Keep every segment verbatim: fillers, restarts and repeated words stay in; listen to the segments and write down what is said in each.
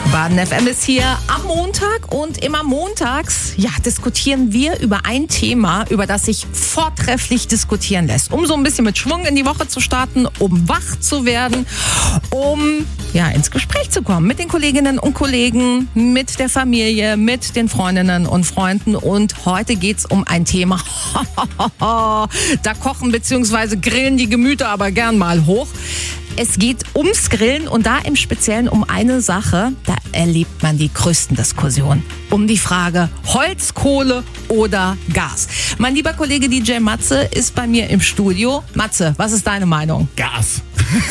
Baden F M ist hier am Montag und immer montags ja, diskutieren wir über ein Thema, über das sich vortrefflich diskutieren lässt. Um so ein bisschen mit Schwung in die Woche zu starten, um wach zu werden, um ja, ins Gespräch zu kommen mit den Kolleginnen und Kollegen, mit der Familie, mit den Freundinnen und Freunden. Und heute geht's um ein Thema, da kochen bzw. grillen die Gemüter aber gern mal hoch. Es geht ums Grillen und da im Speziellen um eine Sache, da erlebt man die größten Diskussionen. Um die Frage Holz, oder Gas. Mein lieber Kollege D J Matze ist bei mir im Studio. Matze, was ist deine Meinung? Gas.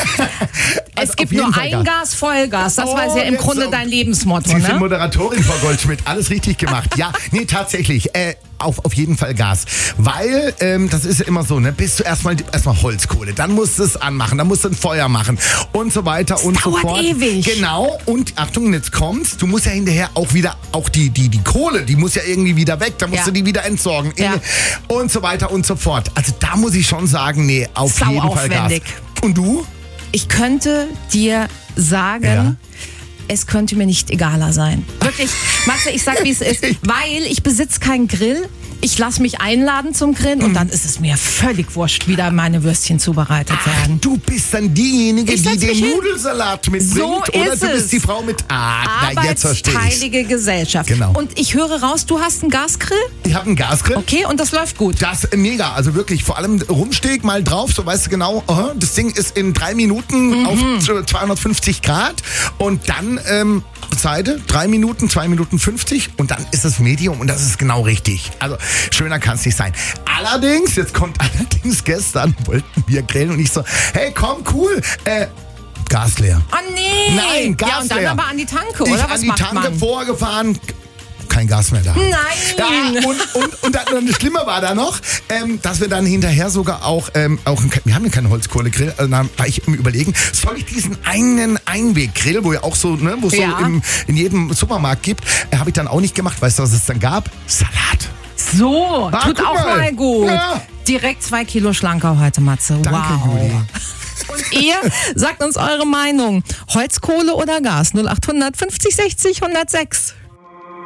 Also es gibt nur Fall ein Gas. Gas, Vollgas. Das oh, war ja im Grunde so dein Lebensmotto. Sie sind ne? Moderatorin, Frau Goldschmidt. Alles richtig gemacht. Ja, nee, tatsächlich. Äh, auf, auf jeden Fall Gas. Weil, ähm, das ist ja immer so, ne? Bist du erstmal erstmal Holzkohle, dann musst du es anmachen, dann musst du ein Feuer machen und so weiter das und so dauert fort. Ewig. Genau. Und Achtung, jetzt kommt's. Du musst ja hinterher auch wieder, auch die, die, die Kohle, die muss ja irgendwie wieder weg. Da musst ja. du die wieder entsorgen. Ja. Und so weiter und so fort. Also da muss ich schon sagen, nee, auf Sau jeden Fall aufwendig. Gas. Und du? Ich könnte dir sagen, Ja. es könnte mir nicht egaler sein. Wirklich, Matze, ich sag, wie es ist. Weil ich besitze keinen Grill. Ich lasse mich einladen zum Grillen und dann ist es mir völlig wurscht, wie da meine Würstchen zubereitet werden. Du bist dann diejenige, Ich die setz den mich hin. Nudelsalat mitbringt. So oder ist du bist es. die Frau mit... Ah, na, jetzt verstehe ich's. Arbeitsteilige Gesellschaft. Genau. Und ich höre raus, du hast einen Gasgrill? Ich habe einen Gasgrill. Okay, und das läuft gut. Das ist mega, also wirklich, vor allem Rumsteg mal drauf, so weißt du genau, aha, das Ding ist in drei Minuten Mhm. auf zweihundertfünfzig Grad und dann ähm, Seite, drei Minuten, zwei Minuten fünfzig und dann ist es Medium und das ist genau richtig. Also schöner kann es nicht sein. Allerdings, jetzt kommt allerdings gestern, wollten wir grillen und ich so, hey komm, cool, äh, Gas leer. Oh nee. Nein, Gas Ja, und dann leer. aber an die Tanke, Ich oder? Was an die macht Tanke man? vorgefahren, kein Gas mehr da. Nein. Ja, und, und, und dann, das Schlimme war da noch, ähm, dass wir dann hinterher sogar auch, ähm, auch ein, wir haben ja keinen Holzkohlegrill, also dann war ich im Überlegen, soll ich diesen einen Einweggrill, wo ja auch so, ne, wo es Ja. so im, in jedem Supermarkt gibt, äh, habe ich dann auch nicht gemacht. Weißt du, was es dann gab? Salat. So, Ah, tut guck auch mal. mal gut. Ja. Direkt zwei Kilo schlanker heute, Matze. Danke, wow. Juli. Und ihr sagt uns eure Meinung. Holzkohle oder Gas? null acht hundert fünfzig sechzig hundertsechs.